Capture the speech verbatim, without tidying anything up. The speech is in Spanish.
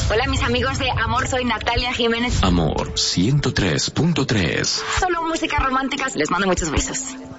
Hola, mis amigos de Amor, soy Natalia Jiménez. Amor ciento tres punto tres. Solo música romántica. Les mando muchos besos.